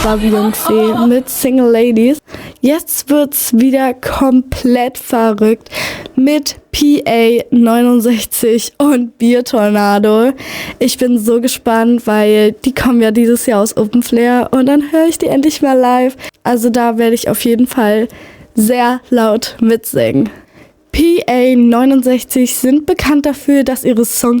Das war Beyoncé mit Single Ladies. Jetzt wird's wieder komplett verrückt mit PA 69 und Biertornado. Ich bin so gespannt, weil die kommen ja dieses Jahr aus Open Flair und dann höre ich die endlich mal live. Also da werde ich auf jeden Fall sehr laut mitsingen. PA 69 sind bekannt dafür, dass ihre Songs